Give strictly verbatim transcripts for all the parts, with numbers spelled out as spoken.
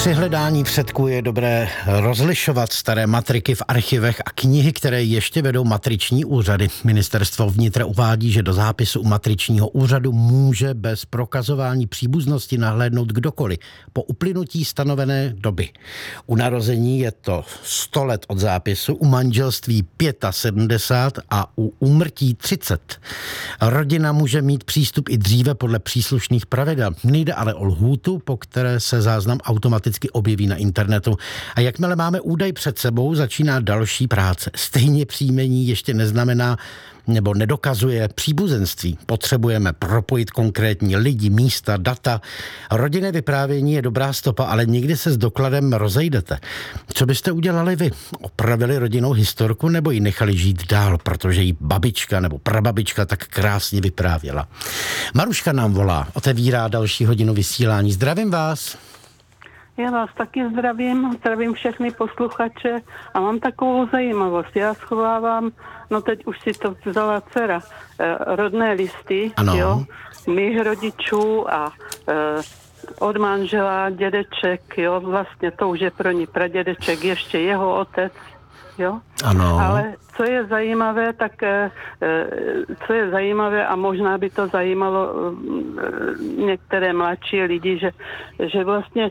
Při hledání předků je dobré rozlišovat staré matriky v archivech a knihy, které ještě vedou matriční úřady. Ministerstvo vnitra uvádí, že do zápisu u matričního úřadu může bez prokazování příbuznosti nahlédnout kdokoliv po uplynutí stanovené doby. U narození je to sto let od zápisu, u manželství sedmdesát pět a u úmrtí třicet. Rodina může mít přístup i dříve podle příslušných pravidel. Nejde ale o lhůtu, po které se záznam automaticky objeví na internetu. A jakmile máme údaj před sebou, začíná další práce. Stejně příjmení ještě neznamená nebo nedokazuje příbuzenství. Potřebujeme propojit konkrétní lidi, místa, data. Rodinné vyprávění je dobrá stopa, ale nikdy se s dokladem rozejdete. Co byste udělali vy? Opravili rodinnou historku nebo ji nechali žít dál, protože jí babička nebo prababička tak krásně vyprávěla? Maruška nám volá, otevírá další hodinu vysílání. Zdravím vás. Já vás taky zdravím, zdravím všechny posluchače a mám takovou zajímavost. Já schovávám, no teď už si to vzala dcera, eh, rodné listy, jo, mých rodičů a eh, od manžela, dědeček, jo, vlastně to už je pro ní pradědeček, ještě jeho otec, jo. Ano. Ale co je zajímavé, tak e, co je zajímavé a možná by to zajímalo e, některé mladší lidi, že, že vlastně e,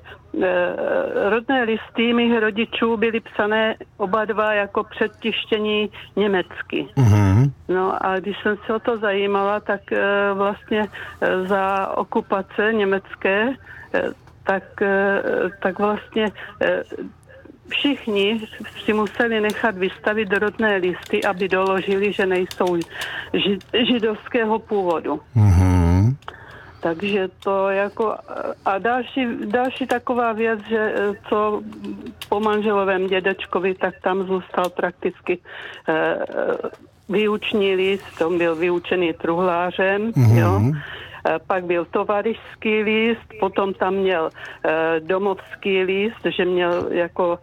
rodné listy mých rodičů byly psané oba dva jako předtištění německy. Mm-hmm. No a když jsem se o to zajímala, tak e, vlastně e, za okupace německé, e, tak, e, tak vlastně e, všichni si museli nechat vystavit rodné listy, aby doložili, že nejsou ži- židovského původu. Mm-hmm. Takže to jako... A další, další taková věc, že co po manželovém dědečkovi, tak tam zůstal prakticky eh, výuční list, on byl vyučený truhlářem, mm-hmm. jo. Pak byl tovarišský list, potom tam měl e, domovský list, že měl jako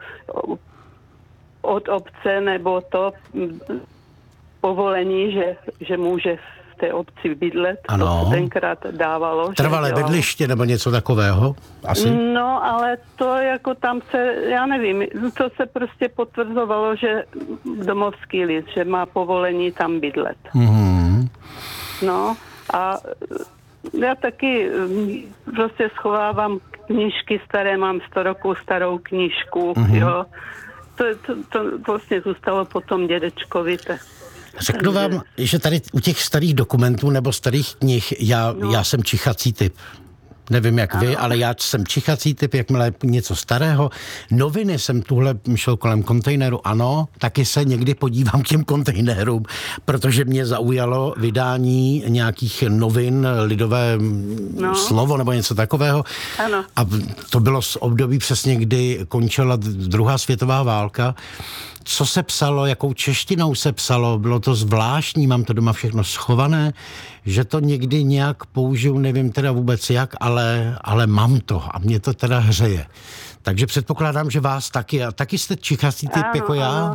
od obce nebo to m, povolení, že, že může v té obci bydlet. Ano. To tenkrát dávalo. Trvalé bydliště nebo něco takového? Asi? No, ale to jako tam se, já nevím, to se prostě potvrzovalo, že domovský list, že má povolení tam bydlet. Mm-hmm. No a já taky prostě schovávám knížky staré, mám sto roků starou knížku, mm-hmm. jo. To, to, to vlastně zůstalo potom dědečkovi. Řeknu vám, že tady u těch starých dokumentů nebo starých knih, já, no. já jsem čichací typ. Nevím, jak vy, ale já jsem čichací typ, jakmile něco starého. Noviny jsem tuhle šel kolem kontejneru, ano, taky se někdy podívám k těm kontejnerům, protože mě zaujalo vydání nějakých novin, lidové no. slovo nebo něco takového. Ano. A to bylo z období přesně, kdy končila druhá světová válka. Co se psalo, jakou češtinou se psalo, bylo to zvláštní, mám to doma všechno schované, že to někdy nějak použiju, nevím teda vůbec jak, ale, ale mám to a mě to teda hřeje. Takže předpokládám, že vás taky, a taky jste čichací typ ano, jako já? Ano.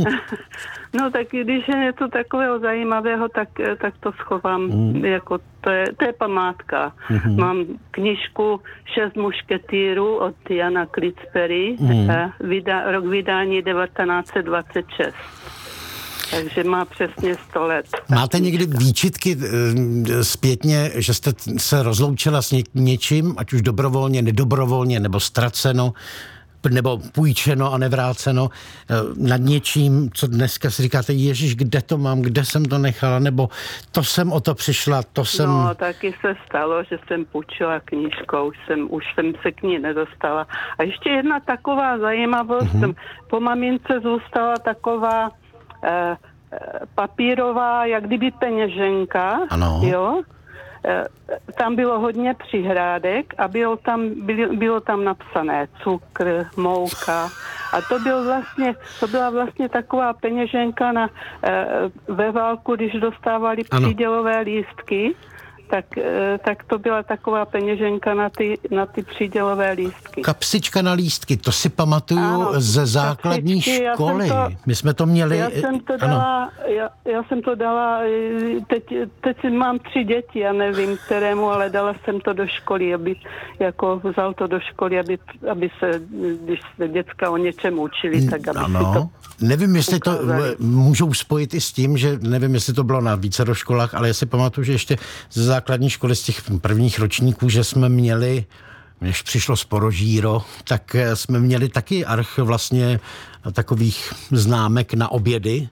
No tak když je něco takového zajímavého, tak, tak to schovám, mm. jako to je, to je památka. Mm-hmm. Mám knižku Šest mušketýrů od Jana Klitspery, mm. vydá, rok vydání devatenáct set dvacet šest. Takže má přesně sto let. Máte někdy výčitky e, zpětně, že jste se rozloučila s ně, něčím, ať už dobrovolně, nedobrovolně, nebo ztraceno, nebo půjčeno a nevráceno nad něčím, co dneska si říkáte, ježiš, kde to mám, kde jsem to nechala, nebo to jsem o to přišla, to jsem... No, taky se stalo, že jsem půjčila knížkou, už jsem, už jsem se k ní nedostala. A ještě jedna taková zajímavost, mm-hmm. po mamince zůstala taková eh, papírová, jak kdyby peněženka, ano. jo, tam bylo hodně přihrádek a bylo tam, bylo, bylo tam napsané cukr, mouka a to, byl vlastně, to byla vlastně taková peněženka na, ve válku, když dostávali přídělové lístky, tak, tak to byla taková peněženka na ty, na ty přídělové lístky. Kapsička na lístky, to si pamatuju ano, ze základní kapsičky, školy. To, My jsme to měli... Já jsem to dala, já, já jsem to dala, teď, teď mám tři děti, já nevím kterému, ale dala jsem to do školy, aby jako vzal to do školy, aby, aby se, když se děcka o něčem učili, tak aby ano. si to... Nevím, jestli to můžou spojit i s tím, že nevím, jestli to bylo na více do školách, ale já si pamatuju, že ještě ze základní školy z těch prvních ročníků, že jsme měli, než přišlo Sporožíro, tak jsme měli taky arch vlastně takových známek na obědy.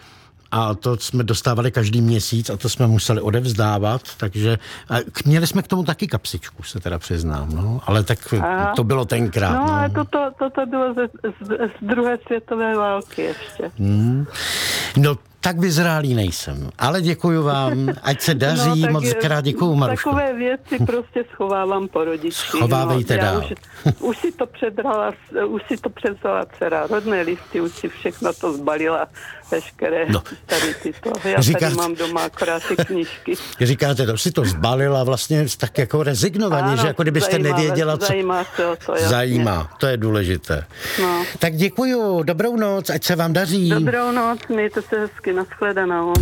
A to jsme dostávali každý měsíc a to jsme museli odevzdávat, takže měli jsme k tomu taky kapsičku, se teda přiznám, no, ale tak Aha. to bylo tenkrát. No, no. ale toto to, to bylo ze, z, z druhé světové války ještě. Hmm. No, tak vyzrálý nejsem, ale děkuju vám, ať se daří, no, moc krát děkuju, Maruško. Takové věci prostě schovávám po rodičích. Schovávejte no, dál. Už, už si to předala, už si to převzala dcera, rodné listy, už si všechno to zbalila, veškeré no. tady tyto. Já říkáte, tady mám doma akorát ty knížky. Říkáte, to si to zbalila vlastně tak jako rezignovaně, ano, že jako kdybyste zajímá, nevěděla, co... Zajímá se o to, jasně. Zajímá, to je důležité. No. Tak děkuju, dobrou noc, ať se vám daří. Dobrou noc, mějte se hezky, nashledanou.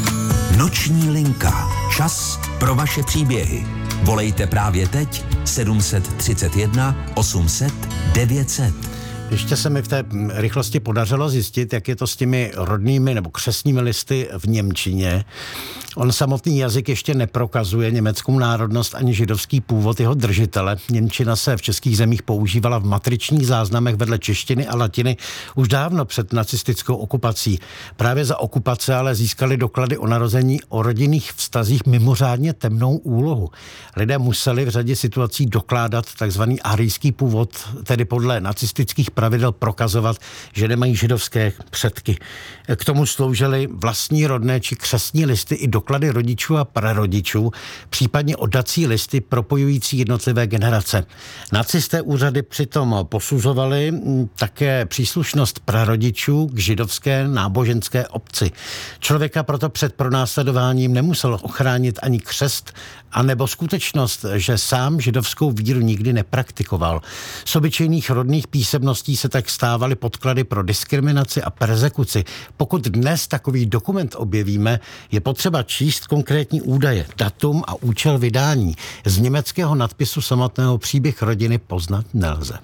Noční linka. Čas pro vaše příběhy. Volejte právě teď sedm set třicet jedna osm set devět set. Ještě se mi v té rychlosti podařilo zjistit, jak je to s těmi rodnými nebo křestními listy v němčině. On samotný jazyk ještě neprokazuje německou národnost ani židovský původ jeho držitele. Němčina se v českých zemích používala v matričních záznamech vedle češtiny a latiny už dávno před nacistickou okupací. Právě za okupace ale získali doklady o narození o rodinných vztazích mimořádně temnou úlohu. Lidé museli v řadě situací dokládat takzvaný arijský původ, tedy podle nacistických pravidel prokazovat, že nemají židovské předky. K tomu sloužily vlastní rodné či křestní listy i doklady rodičů a prarodičů, případně oddací listy propojující jednotlivé generace. Nacisté úřady přitom posuzovali také příslušnost prarodičů k židovské náboženské obci. Člověka proto před pronásledováním nemusel ochránit ani křest, anebo skutečnost, že sám židovskou víru nikdy nepraktikoval. Z obyčejných rodných písemností se tak stávaly podklady pro diskriminaci a perzekuci. Pokud dnes takový dokument objevíme, je potřeba číst konkrétní údaje, datum a účel vydání. Z německého nadpisu samotného příběh rodiny poznat nelze.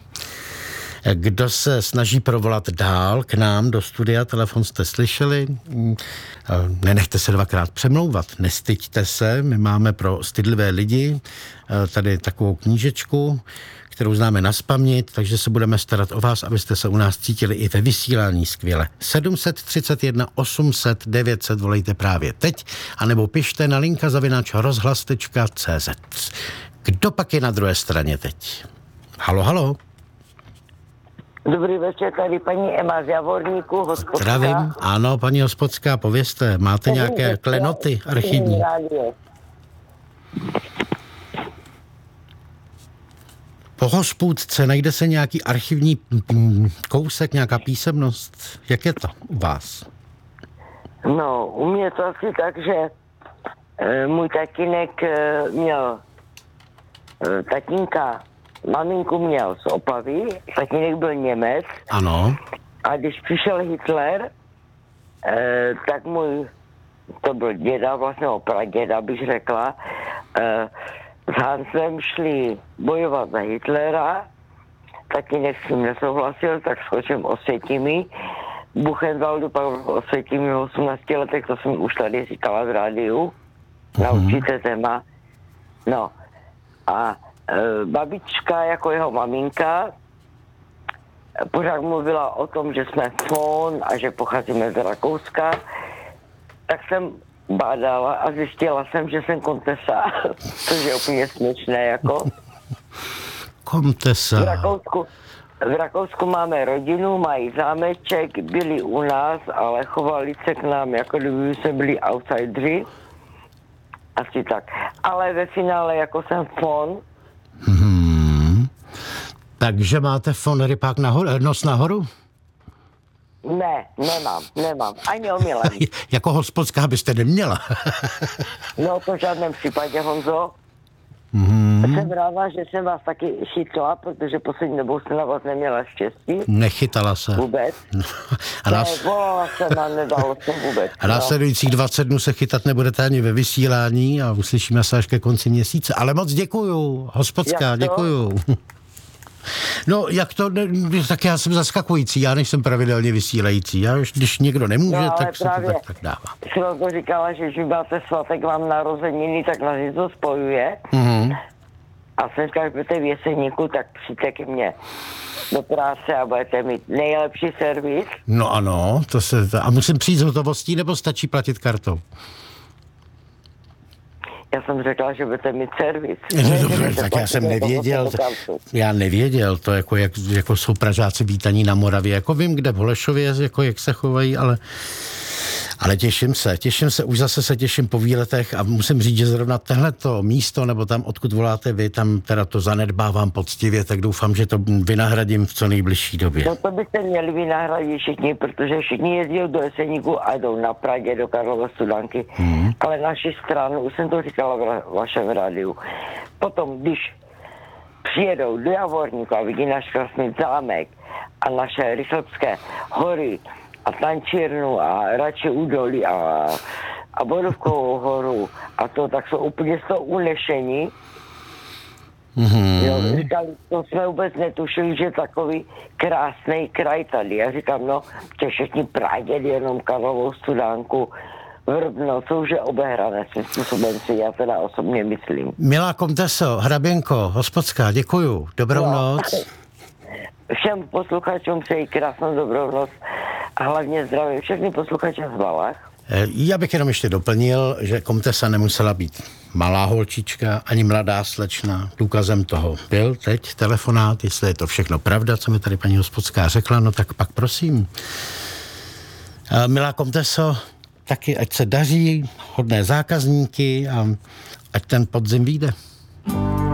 Kdo se snaží provolat dál k nám do studia, telefon jste slyšeli, nenechte se dvakrát přemlouvat, nestyďte se, my máme pro stydlivé lidi tady takovou knížečku, kterou známe nazpaměť, takže se budeme starat o vás, abyste se u nás cítili i ve vysílání skvěle. sedm set třicet jedna osm set devět set volejte právě teď, anebo pište na linka zavináč rozhlas tečka cé zet. Kdo pak je na druhé straně teď? Halo, halo. Dobrý večer, tady paní Ema z Javorníku, Hospodská. Zdravím, ano, paní Hospodská, povězte, máte nějaké klenoty archivní? Po Hospůdce najde se nějaký archivní kousek, nějaká písemnost? Jak je to u vás? No, u mě je to asi tak, že e, můj tatínek e, měl e, tatínka, maminku měl z Opavy, tatínek byl Němec. Ano. A když přišel Hitler, e, tak můj, to byl děda, vlastně praděda bych řekla, e, s Hansem šli bojovat za Hitlera, tatínek s tím nesouhlasil, tak skočím Osvětimi. Buchenwaldu pak v Osvětimi v osmnácti letech, to jsem už tady říkala v rádiu, na určité téma. No a e, babička jako jeho maminka pořád mluvila o tom, že jsme fon a že pocházíme z Rakouska, tak jsem bádala a zjistila jsem, že jsem kontesa, což je úplně směšné, jako. Kontesa. V Rakousku, v Rakousku máme rodinu, mají zámeček, byli u nás, ale chovali se k nám, jako kdyby jsme byli outsideri. Asi tak. Ale ve finále, jako jsem fon. Hmm. Takže máte fon rypák nahoru, nos nahoru? Ne, nemám, nemám. Ani omylem. Jako hospodská byste neměla. No to v žádném případě, Honzo. Mm-hmm. Jsem ráda, že jsem vás taky chytla, protože poslední dobou jsem na vás neměla štěstí. Nechytala se. Vůbec. A, nás... ne, volala jsem a nedalo jsem vůbec. A následujících dvacet dnů se chytat nebudete ani ve vysílání a uslyšíme se až ke konci měsíce. Ale moc děkuju, hospodská, děkuju. No, jak to, tak já jsem zaskakující, já než jsem pravidelně vysílající. Já, když někdo nemůže, no, tak se to tak, tak dává. Chvilku říkala, že když máte svatek, vám narozeniny, tak nás něco spojuje. Mm-hmm. A jsem říkala, že budete v Jeseníku, tak přijďte ke mně do práce a budete mít nejlepší servis. No ano, to se, a musím přijít s hotovostí, nebo stačí platit kartou? Já jsem řekla, že budete mít servis. No, dobře, tak já jsem nevěděl, já nevěděl to, jako, jak, jako jsou Pražáci vítaní na Moravě, jako vím, kde v Holešově, jako jak se chovají, ale, ale těším se, těším se, už zase se těším po výletech a musím říct, že zrovna tohleto místo, nebo tam, odkud voláte vy, tam teda to zanedbávám poctivě, tak doufám, že to vynahradím v co nejbližší době. No to byste měli vynahradit všichni, protože všichni jezdí do Jeseníku a jdou na Praně do Karlova Studánky, hmm. ale naši stranu, už jsem to říkala v vašem rádiu, potom, když přijedou do Javorníku a vidí náš krásný zámek a naše Rychlebské hory a Tančírnu a radši údolí a, a Bodovkovou horu a to, tak jsou úplně z toho unešení. Mm-hmm. Jo, říkali, to jsme vůbec netušili, že takový krásný kraj tady. Já říkám, no, tě všichni Praděd jenom Karlovou Studánku, Vrbno, co už je obehrané svým způsobem, si já teda osobně myslím. Milá komteso, Hraběnko, hospodská, děkuju. Dobrou no. noc. Všem posluchačům přeji krásnou dobrou noc a hlavně zdravím všechny posluchače z Valach. Já bych jenom ještě doplnil, že komtesa nemusela být malá holčička, ani mladá slečna. Důkazem toho byl teď telefonát, jestli je to všechno pravda, co mi tady paní hospodská řekla, no tak pak prosím. Milá komteso, taky ať se daří, hodné zákazníky a ať ten podzim vyjde.